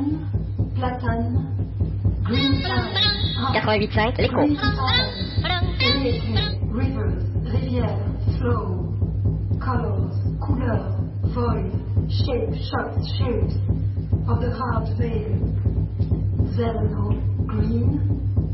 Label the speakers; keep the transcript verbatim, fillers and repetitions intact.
Speaker 1: banane, platane, green sand,
Speaker 2: quatre-vingt-huit cinq, l'écho.
Speaker 1: green sand, lake, rivers, rivière, flow, colors, couleurs, void, shape, shots, shapes of the heart veil, Zeleno, green,